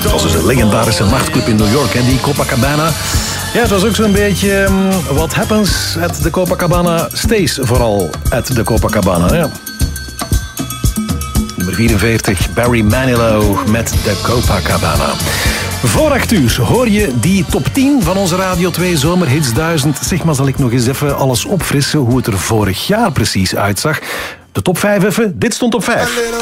Het was dus een legendarische nachtclub in New York, hè, die Copacabana. Ja, het was ook zo'n beetje what happens at the Copacabana stays vooral at the Copacabana. Ja. Nummer 44, Barry Manilow met de Copacabana. Voor 8 uur hoor je die top 10 van onze Radio 2 Zomerhits 1000. Zeg maar, zal ik nog eens even alles opfrissen hoe het er vorig jaar precies uitzag. De top 5 even. Dit stond op 5.